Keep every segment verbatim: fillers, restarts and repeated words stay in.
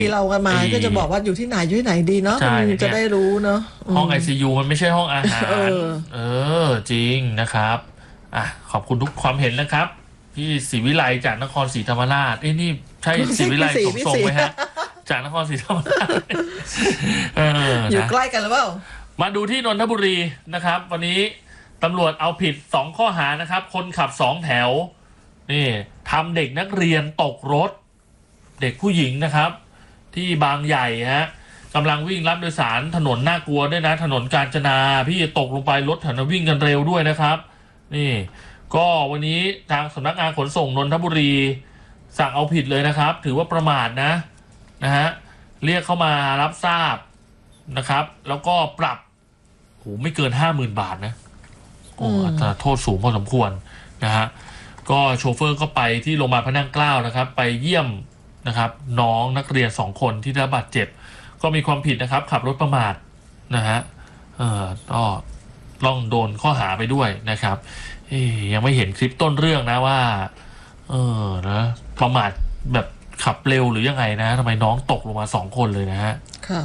ที่เรากันมาก็จะบอกว่าอยู่ที่ไหนอยู่ที่ไหนดีเนาะมันจะได้รู้เนาะห้อง ไอ ซี ยู มันไม่ใช่ห้องอาหารเออเออจริงนะครับอ่ะขอบคุณทุกความเห็นนะครับพี่ศรีวิไลจากนครศรีธรรมราชเอ้นี่ใช่ศรีวิไลสมทรงไหมฮะจากนครศรีธรรมราชเอออยู่ใกล้กันหรือเปล่ามาดูที่นนทบุรีนะครับวันนี้ตำรวจเอาผิดสองข้อหานะครับคนขับสองแถวนี่ทำเด็กนักเรียนตกรถเด็กผู้หญิงนะครับที่บางใหญ่ฮะกำลังวิ่งรับโดยสารถนนน่ากลัวด้วยนะถนนกาญจนาพี่ตกลงไปรถแถวนั้นวิ่งกันเร็วด้วยนะครับนี่ก็วันนี้ทางสำนักงานขนส่งนนทบุรีสั่งเอาผิดเลยนะครับถือว่าประมาทนะนะฮะเรียกเข้ามารับทราบนะครับแล้วก็ปรับโหไม่เกินห้าหมื่นบาทนะโอ้อัตราโทษสูงพอสมควรนะฮะก็โชเฟอร์ก็ไปที่โรงพยาบาลพระนั่งเกล้านะครับไปเยี่ยมนะครับน้องนักเรียนสองคนที่ได้รับบาดเจ็บก็มีความผิดนะครับขับรถประมาทนะฮะเออก็ต้องโดนข้อหาไปด้วยนะครับยังไม่เห็นคลิปต้นเรื่องนะว่าเออนะประมาทแบบขับเร็วหรือยังไงนะทำไมน้องตกลงมาสองคนเลยนะฮะค่ะ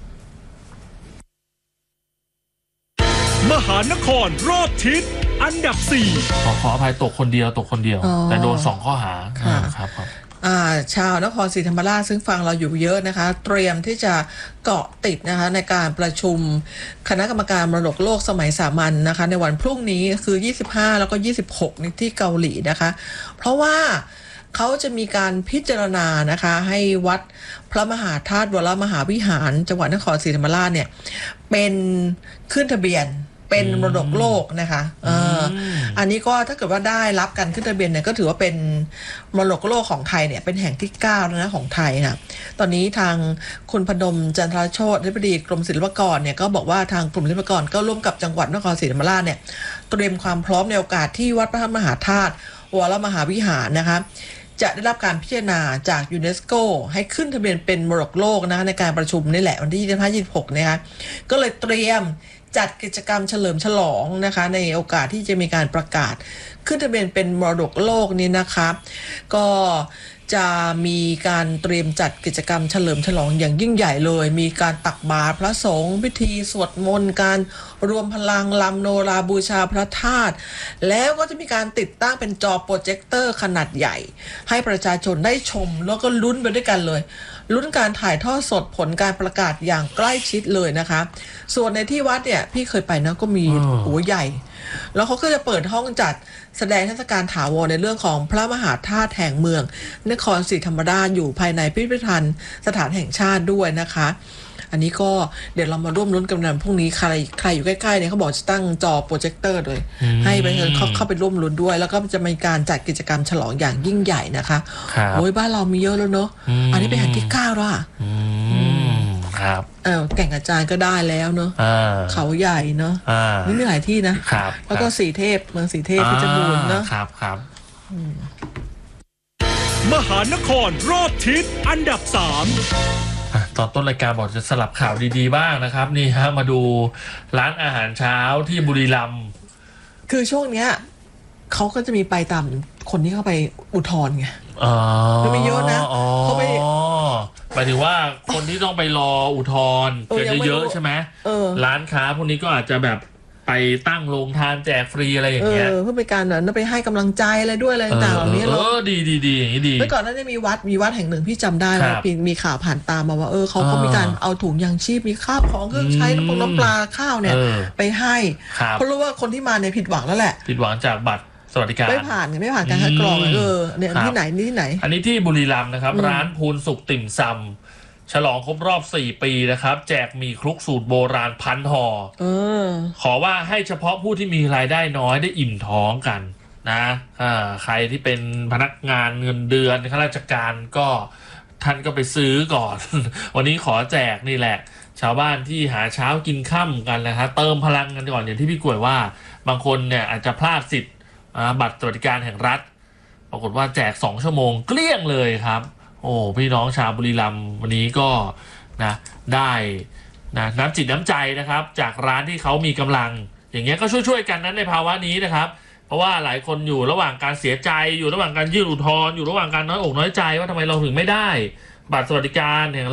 มหานครรอบทิศอันดับสี่ขอขออภัยตกคนเดียวตกคนเดียวแต่โดนสองข้อหาครับครับชาวนครศรีธรรมราชซึ่งฟังเราอยู่เยอะนะคะเตรียมที่จะเกาะติดนะคะในการประชุมคณะกรรมการมรดกโลกสมัยสามัญ น, นะคะในวันพรุ่งนี้คือยี่สิบห้าแล้วก็ยี่สิบหกในที่เกาหลีนะคะเพราะว่าเขาจะมีการพิจารณานะคะให้วัดพระมหาธาตุวรมหาวิหารจังหวัดนครศรีธรรมราชเนี่ยเป็นขึ้นทะเบียนเป็นมรดกโลกนะคะเอออันนี้ก็ถ้าเกิดว่าได้รับการขึ้นทะเบียนเนี่ยก็ถือว่าเป็นมรดกโลกของไทยเนี่ยเป็นแห่งที่เก้าแล้วนะของไทยนะตอนนี้ทางคุณพนมจันทรโชติอธิบดีกรมศิลปากรเนี่ยก็บอกว่าทางกรมศิลปากรก็ร่วมกับจังหวัดนครศรีธรรมราชเนี่ยเตรียมความพร้อมในโอกาสที่วัดพระมหาธาตุวรมหาวิหารนะคะจะได้รับการพิจารณาจากยูเนสโกให้ขึ้นทะเบียนเป็นมรดกโลกนะคะในการประชุมนี่แหละวันที่ยี่สิบห้า ยี่สิบหกนะคะก็เลยเตรียมจัดกิจกรรมเฉลิมฉลองนะคะในโอกาสที่จะมีการประกาศขึ้นทะเบียนเป็นมรดกโลกนี้นะคะก็จะมีการเตรียมจัดกิจกรรมเฉลิมฉลองอย่างยิ่งใหญ่เลยมีการตักบาตรพระสงฆ์พิธีสวดมนต์การรวมพลังลำโนราบูชาพระธาตุแล้วก็จะมีการติดตั้งเป็นจอโปรเจคเตอร์ขนาดใหญ่ให้ประชาชนได้ชมแล้วก็ลุ้นไปด้วยกันเลยลุ้นการถ่ายทอดสดผลการประกาศอย่างใกล้ชิดเลยนะคะส่วนในที่วัดเนี่ยพี่เคยไปนะก็มีหัวใหญ่แล้วเขาก็จะเปิดห้องจัดแสดงเทศกาลถาวรในเรื่องของพระมหาธาตุแห่งเมืองนครศรีธรรมราชอยู่ภายในพิพิธภัณฑ์สถานแห่งชาติด้วยนะคะอันนี้ก็เดี๋ยวเรามาร่วมลุ้นกันในพรุ่งนี้ใครใครอยู่ใกล้ๆเนี่ยเขาบอกจะตั้งจอโปรเจคเตอร์เลยให้ไปเข้าเข้าไปร่วมลุ้นด้วยแล้วก็จะมีการจัดกิจกรรมฉลองอย่างยิ่งใหญ่นะคะโอ้ยบ้านเรามีเยอะแล้วเนอะอันนี้เป็นแห่งที่เก้าแล้วอ่ะครับเออแก่งกระจานก็ได้แล้วเนอะเขาใหญ่เนอะนี่มีหลายที่นะครับแล้วก็สีเทพเมืองสีเทพเพชรบูรณ์เนอะครับครับมหานครรอบทิศอันดับสามตอนต้นรายการบอกจะสลับข่าวดีๆบ้างนะครับนี่ฮะมาดูร้านอาหารเช้าที่บุรีรัมย์คือช่วงเนี้ยเขาก็จะมีไปตามคนที่เข้าไปอุทธรณ์ไงอ๋อไม่เยอะนะเขาไปหมายถึงว่าคนที่ต้องไปรออุทธรณ์จะเยอะใช่ไหมร้านค้าพวกนี้ก็อาจจะแบบไปตั้งโรงทานแจกฟรีอะไรอย่างเงี้ยเพื่อเป็นการนั้นไปให้กำลังใจอะไรด้วยอะไรต่างๆแบบนี้เออดีดีดีอย่างนี้ดีเมื่อก่อนนั้นจะมีวัดมีวัดแห่งหนึ่งพี่จำได้ว่ามีข่าวผ่านตามมาว่าเออเขาก็มีการเอาถุงยางชีพมีข้าวของเครื่องใช้น้ำปลาน้ำปลาข้าวเนี่ยไปให้เพราะรู้ว่าคนที่มาเนี่ยผิดหวังแล้วแหละผิดหวังจากบัตรสวัสดิการไม่ผ่านไม่ผ่านการคัดกรองเออเนี่ยที่ไหนนี่ที่ไหนอันนี้ที่บุรีรัมย์นะครับร้านพูนสุกติ่มซำฉลองครบรอบสี่ปีนะครับแจกมีคลุกสูตรโบราณพันห่อขอว่าให้เฉพาะผู้ที่มีรายได้น้อยได้อิ่มท้องกันนะใครที่เป็นพนักงานเงินเดือนข้าราชการก็ท่านก็ไปซื้อก่อน วันนี้ขอแจกนี่แหละชาวบ้านที่หาเช้ากินค่ำกันนะฮะเติมพลังกันก่อนอย่างที่พี่กล้วยว่าบางคนเนี่ยอาจจะพลาดสิทธิ์บัตรสวัสดิการแห่งรัฐปรากฏว่าแจกสองชั่วโมงเกลี้ยงเลยครับโอ้พี่น้องชาวบุรีรัมย์วันนี้ก็นะได้นะน้ำจิตน้ำใจนะครับจากร้านที่เขามีกำลังอย่างเงี้ยก็ช่วยๆกันนั้นในภาวะนี้นะครับเพราะว่าหลายคนอยู่ระหว่างการเสียใจอยู่ระหว่างการยื่นอุทธรณ์อยู่ระหว่างการน้อยอกน้อยใจว่าทำไมเราถึงไม่ได้บัตรสวัสดิการแห่ง